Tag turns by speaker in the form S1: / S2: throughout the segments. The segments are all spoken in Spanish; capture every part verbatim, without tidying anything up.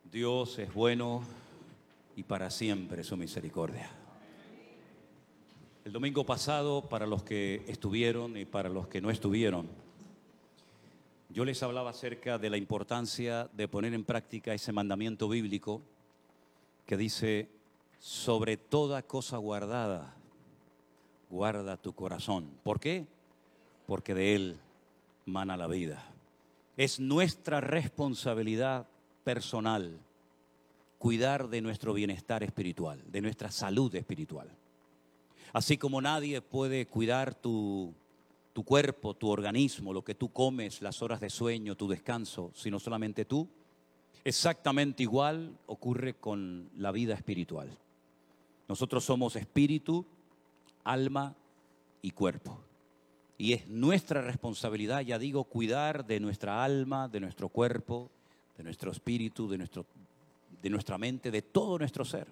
S1: Dios es bueno y para siempre su misericordia. El domingo pasado, para los que estuvieron y para los que no estuvieron, yo les hablaba acerca de la importancia de poner en práctica ese mandamiento bíblico que dice: sobre toda cosa guardada, guarda tu corazón. ¿Por qué? Porque de él mana la vida. Es nuestra responsabilidad personal cuidar de nuestro bienestar espiritual, de nuestra salud espiritual. Así como nadie puede cuidar tu, tu cuerpo, tu organismo, lo que tú comes, las horas de sueño, tu descanso, sino solamente tú, exactamente igual ocurre con la vida espiritual. Nosotros somos espíritu, alma y cuerpo. Y es nuestra responsabilidad, ya digo, cuidar de nuestra alma, de nuestro cuerpo, de nuestro espíritu, de, nuestro, de nuestra mente, de todo nuestro ser.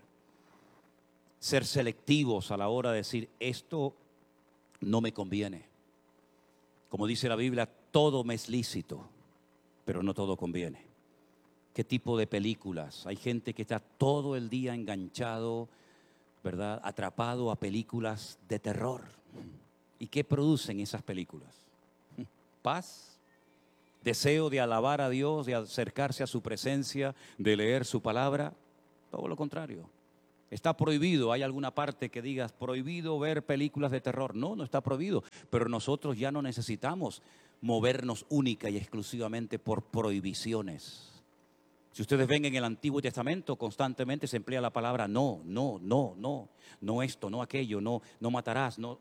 S1: Ser selectivos a la hora de decir: esto no me conviene. Como dice la Biblia, todo me es lícito, pero no todo conviene. ¿Qué tipo de películas? Hay gente que está todo el día enganchado, ¿verdad?, atrapado a películas de terror. ¿Y qué producen esas películas? Paz, deseo de alabar a Dios, de acercarse a su presencia, de leer su palabra. Todo lo contrario. Está prohibido. ¿Hay alguna parte que digas prohibido ver películas de terror? No, no está prohibido. Pero nosotros ya no necesitamos movernos única y exclusivamente por prohibiciones. Si ustedes ven en el Antiguo Testamento, constantemente se emplea la palabra no, no, no, no, no esto, no aquello, no, no matarás, no.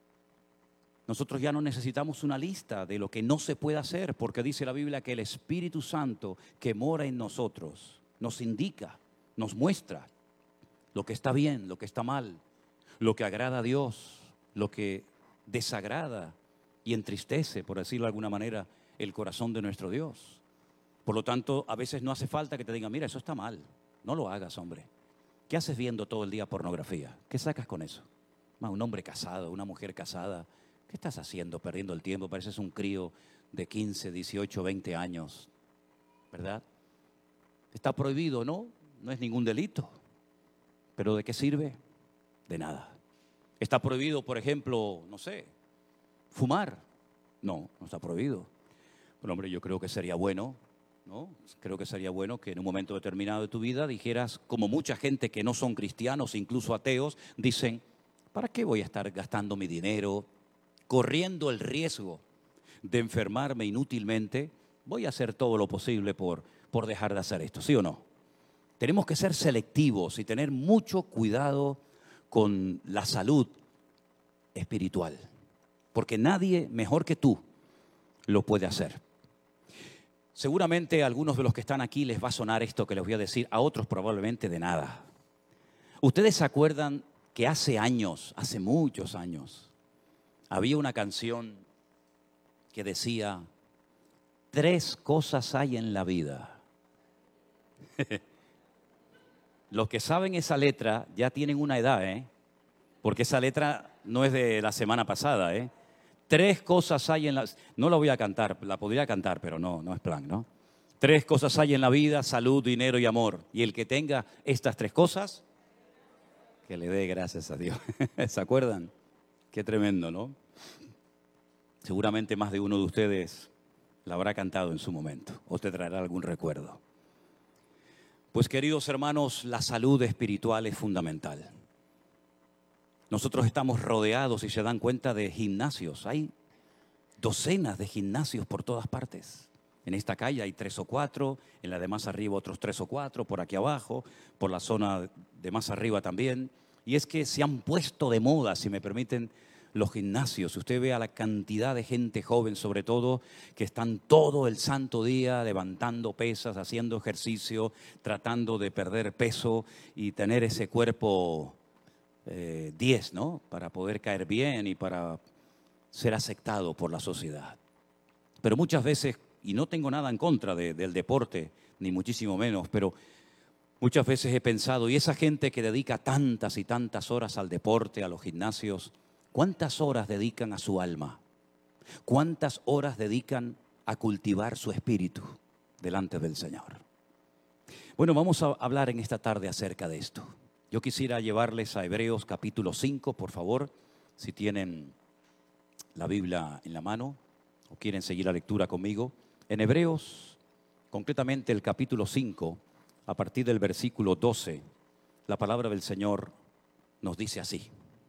S1: Nosotros ya no necesitamos una lista de lo que no se puede hacer, porque dice la Biblia que el Espíritu Santo que mora en nosotros nos indica, nos muestra lo que está bien, lo que está mal, lo que agrada a Dios, lo que desagrada y entristece, por decirlo de alguna manera, el corazón de nuestro Dios. Por lo tanto, a veces no hace falta que te digan: mira, eso está mal, no lo hagas, hombre. ¿Qué haces viendo todo el día pornografía? ¿Qué sacas con eso? Un hombre casado, una mujer casada, ¿qué estás haciendo perdiendo el tiempo? Pareces un crío de quince, dieciocho, veinte años, ¿verdad? ¿Está prohibido? No, no es ningún delito. ¿Pero de qué sirve? De nada. ¿Está prohibido, por ejemplo, no sé, fumar? No, no está prohibido. Pero hombre, yo creo que sería bueno, ¿no? Creo que sería bueno que en un momento determinado de tu vida dijeras, como mucha gente que no son cristianos, incluso ateos, dicen: ¿para qué voy a estar gastando mi dinero, corriendo el riesgo de enfermarme inútilmente? Voy a hacer todo lo posible por, por dejar de hacer esto, ¿sí o no? Tenemos que ser selectivos y tener mucho cuidado con la salud espiritual, porque nadie mejor que tú lo puede hacer. Seguramente a algunos de los que están aquí les va a sonar esto que les voy a decir, a otros probablemente de nada. ¿Ustedes se acuerdan que hace años, hace muchos años, había una canción que decía: tres cosas hay en la vida? Los que saben esa letra ya tienen una edad, ¿eh? Porque esa letra no es de la semana pasada, ¿eh? Tres cosas hay en la... No la voy a cantar, la podría cantar, pero no, no es plan, ¿no? Tres cosas hay en la vida: salud, dinero y amor. Y el que tenga estas tres cosas, que le dé gracias a Dios. ¿Se acuerdan? Qué tremendo, ¿no? Seguramente más de uno de ustedes la habrá cantado en su momento o te traerá algún recuerdo. Pues, queridos hermanos, la salud espiritual es fundamental. Nosotros estamos rodeados, si se dan cuenta, de gimnasios. Hay docenas de gimnasios por todas partes. En esta calle hay tres o cuatro, en la de más arriba otros tres o cuatro, por aquí abajo, por la zona de más arriba también. Y es que se han puesto de moda, si me permiten, los gimnasios. Usted ve a la cantidad de gente joven, sobre todo, que están todo el santo día levantando pesas, haciendo ejercicio, tratando de perder peso y tener ese cuerpo eh, diez, ¿no? Para poder caer bien y para ser aceptado por la sociedad. Pero muchas veces, y no tengo nada en contra de, del deporte, ni muchísimo menos, pero muchas veces he pensado, y esa gente que dedica tantas y tantas horas al deporte, a los gimnasios, ¿cuántas horas dedican a su alma? ¿Cuántas horas dedican a cultivar su espíritu delante del Señor? Bueno, vamos a hablar en esta tarde acerca de esto. Yo quisiera llevarles a Hebreos capítulo cinco, por favor, si tienen la Biblia en la mano o quieren seguir la lectura conmigo. En Hebreos, concretamente el capítulo cinco, a partir del versículo doce, la palabra del Señor nos dice así: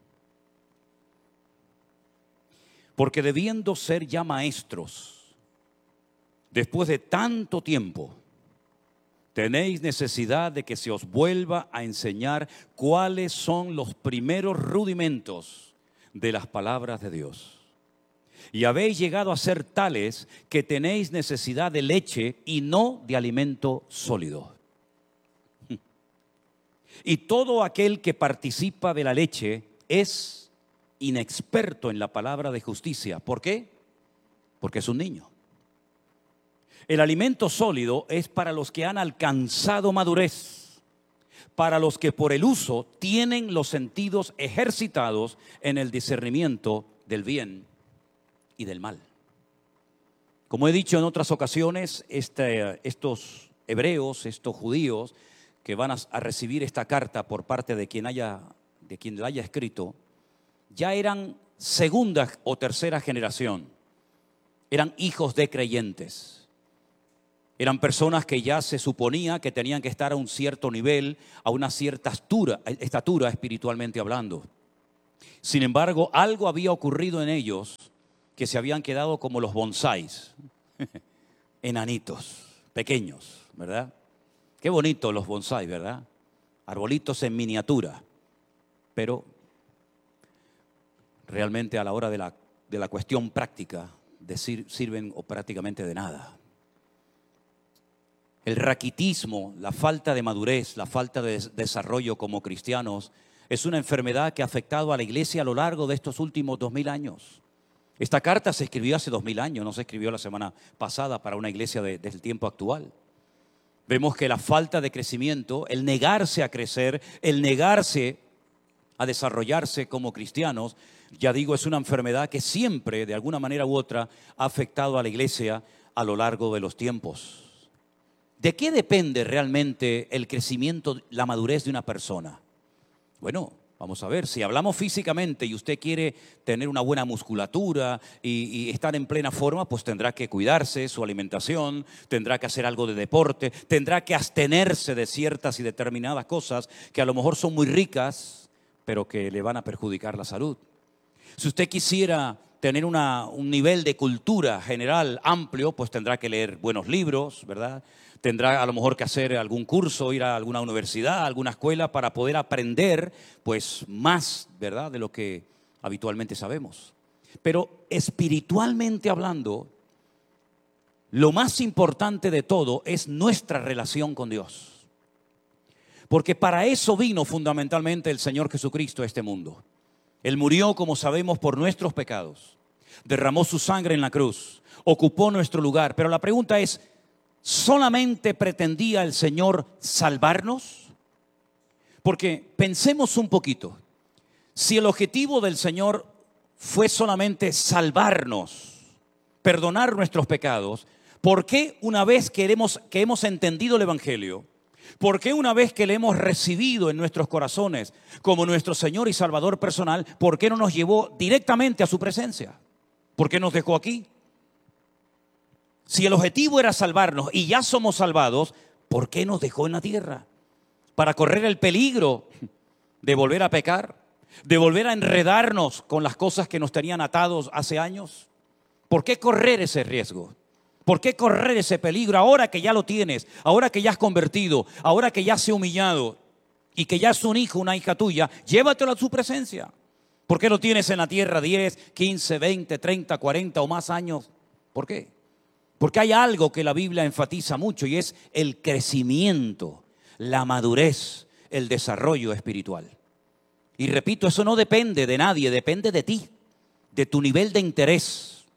S1: porque debiendo ser ya maestros, después de tanto tiempo, tenéis necesidad de que se os vuelva a enseñar cuáles son los primeros rudimentos de las palabras de Dios. Y habéis llegado a ser tales que tenéis necesidad de leche y no de alimento sólido. Y todo aquel que participa de la leche es inexperto en la palabra de justicia. ¿Por qué? Porque es un niño. El alimento sólido es para los que han alcanzado madurez, para los que por el uso tienen los sentidos ejercitados en el discernimiento del bien y del mal. Como he dicho en otras ocasiones, este, estos hebreos, estos judíos que van a, a recibir esta carta por parte de quien haya, de quien la haya escrito, ya eran segunda o tercera generación, eran hijos de creyentes. Eran personas que ya se suponía que tenían que estar a un cierto nivel, a una cierta estatura, estatura espiritualmente hablando. Sin embargo, algo había ocurrido en ellos que se habían quedado como los bonsáis, enanitos, pequeños, ¿verdad? Qué bonitos los bonsáis, ¿verdad? Arbolitos en miniatura, pero realmente a la hora de la, de la cuestión práctica decir, sirven o prácticamente de nada. El raquitismo, la falta de madurez, la falta de desarrollo como cristianos es una enfermedad que ha afectado a la iglesia a lo largo de estos últimos dos mil años. Esta carta se escribió hace dos mil años, no se escribió la semana pasada para una iglesia de, del tiempo actual. Vemos que la falta de crecimiento, el negarse a crecer, el negarse a desarrollarse como cristianos, ya digo, es una enfermedad que siempre, de alguna manera u otra, ha afectado a la iglesia a lo largo de los tiempos. ¿De qué depende realmente el crecimiento, la madurez de una persona? Bueno, vamos a ver, si hablamos físicamente y usted quiere tener una buena musculatura y, y estar en plena forma, pues tendrá que cuidarse, su alimentación, tendrá que hacer algo de deporte, tendrá que abstenerse de ciertas y determinadas cosas que a lo mejor son muy ricas, pero que le van a perjudicar la salud. Si usted quisiera tener una, un nivel de cultura general amplio, pues tendrá que leer buenos libros, ¿verdad? Tendrá a lo mejor que hacer algún curso, ir a alguna universidad, a alguna escuela para poder aprender pues más, ¿verdad?, de lo que habitualmente sabemos. Pero espiritualmente hablando, lo más importante de todo es nuestra relación con Dios. Porque para eso vino fundamentalmente el Señor Jesucristo a este mundo. Él murió, como sabemos, por nuestros pecados. Derramó su sangre en la cruz, ocupó nuestro lugar. Pero la pregunta es, ¿solamente pretendía el Señor salvarnos? Porque pensemos un poquito. Si el objetivo del Señor fue solamente salvarnos, perdonar nuestros pecados, ¿por qué una vez que hemos, que hemos entendido el Evangelio, por qué una vez que le hemos recibido en nuestros corazones como nuestro Señor y Salvador personal, por qué no nos llevó directamente a su presencia? ¿Por qué nos dejó aquí? Si el objetivo era salvarnos y ya somos salvados, ¿por qué nos dejó en la tierra? ¿Para correr el peligro de volver a pecar? ¿De volver a enredarnos con las cosas que nos tenían atados hace años? ¿Por qué correr ese riesgo? ¿Por qué correr ese peligro ahora que ya lo tienes? Ahora que ya has convertido, ahora que ya se ha humillado y que ya es un hijo, una hija tuya, llévatelo a su presencia. ¿Por qué lo tienes en la tierra diez, quince, veinte, treinta, cuarenta o más años? ¿Por qué? Porque hay algo que la Biblia enfatiza mucho y es el crecimiento, la madurez, el desarrollo espiritual. Y repito, eso no depende de nadie, depende de ti, de tu nivel de interés,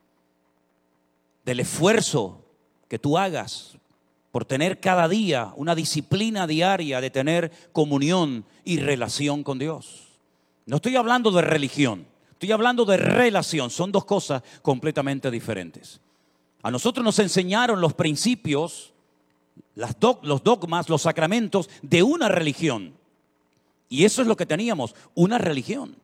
S1: del esfuerzo que tú hagas por tener cada día una disciplina diaria de tener comunión y relación con Dios. No estoy hablando de religión, estoy hablando de relación, son dos cosas completamente diferentes. A nosotros nos enseñaron los principios las doc, los dogmas, los sacramentos de una religión. Y eso es lo que teníamos, una religión.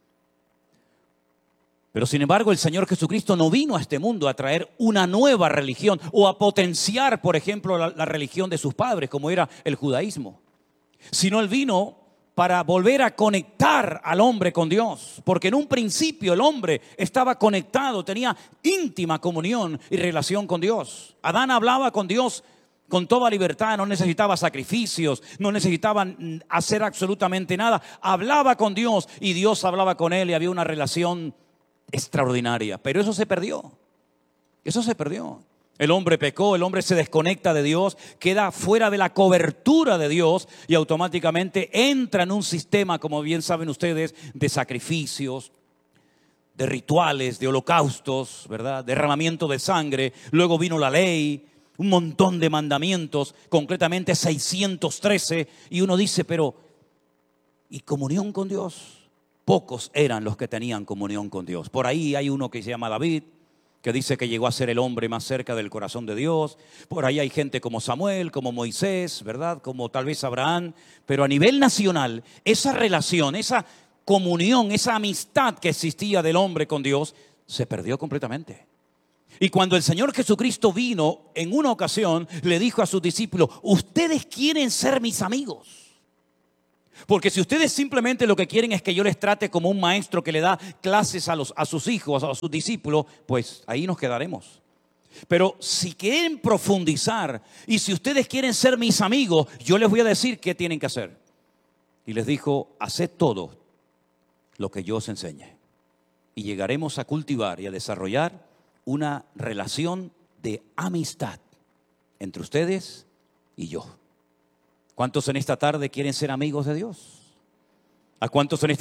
S1: Pero sin embargo, el Señor Jesucristo no vino a este mundo a traer una nueva religión o a potenciar, por ejemplo, la, la religión de sus padres, como era el judaísmo. Sino Él vino para volver a conectar al hombre con Dios. Porque en un principio el hombre estaba conectado, tenía íntima comunión y relación con Dios. Adán hablaba con Dios con toda libertad, no necesitaba sacrificios, no necesitaba hacer absolutamente nada. Hablaba con Dios y Dios hablaba con él y había una relación extraordinaria. Pero eso se perdió. Eso se perdió. El hombre pecó, el hombre se desconecta de Dios, queda fuera de la cobertura de Dios y automáticamente entra en un sistema, como bien saben ustedes, de sacrificios, de rituales, de holocaustos, ¿verdad? Derramamiento de sangre. Luego vino la ley, un montón de mandamientos, concretamente seiscientos trece, y uno dice, pero ¿y comunión con Dios? Pocos eran los que tenían comunión con Dios. Por ahí hay uno que se llama David, que dice que llegó a ser el hombre más cerca del corazón de Dios. Por ahí hay gente como Samuel, como Moisés, ¿verdad? Como tal vez Abraham. Pero a nivel nacional, esa relación, esa comunión, esa amistad que existía del hombre con Dios, se perdió completamente. Y cuando el Señor Jesucristo vino, en una ocasión, le dijo a sus discípulos, ustedes quieren ser mis amigos. Porque si ustedes simplemente lo que quieren es que yo les trate como un maestro que le da clases a, los, a sus hijos, a sus discípulos, pues ahí nos quedaremos. Pero si quieren profundizar y si ustedes quieren ser mis amigos, yo les voy a decir qué tienen que hacer. Y les dijo, haced todo lo que yo os enseñe. Y llegaremos a cultivar y a desarrollar una relación de amistad entre ustedes y yo. ¿Cuántos en esta tarde quieren ser amigos de Dios? ¿A cuántos en esta